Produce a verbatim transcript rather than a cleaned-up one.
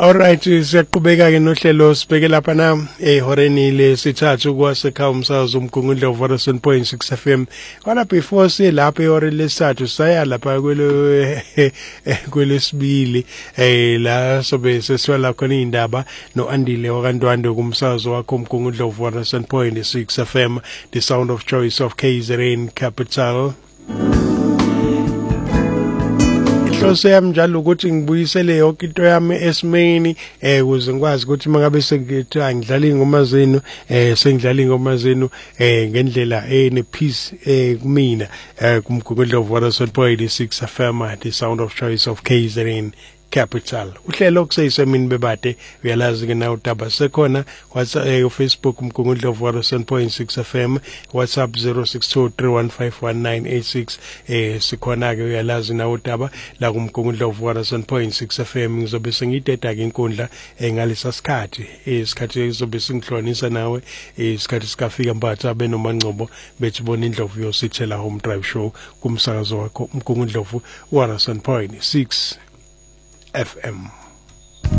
Alright, siyaqhubeka ke nohlelo sibheke lapha na ehoreni lesithathu kwasekhaya umsakazo umgungundlo of one oh seven point six F M. Kona before siye lapha ehoreni lesithathu saya lapha kwelo kwelesibili eh la sobe seswala khona indaba no Andile wakandwande kumsakazo wakho umgungundlo of one oh seven point six F M, the sound of choice of K Z N capital. Hlose yami njalo ukuthi ngibuyisele yonke into yami esimeni eh ukuze ngikwazi ukuthi mangabe sengithi angidlala ingoma zenu eh sengidlala ingoma zenu eh ngendlela ene peace eh kumina eh kumgungundlo of one oh seven point six F M, the sound of choice of K Z N capital. Uhlelo kuseyise mina bebade uyalazi ke na utaba sekhona WhatsApp eh Facebook umgungundlo of one oh seven point six F M, WhatsApp zero six two three one five one nine eight six eh sikhona ke uyalazi na utaba la kumgungundlo of one oh seven point six F M. Ngizobe sengideda ke inkundla engalisa sikhathi isikhathi ezobe singihlonisa nawe isikhathi sikafika mbatha benomangcobo bethi bona indlovu yosithela home drive show kumsakazo wakho umgungundlo of one oh seven point six F M.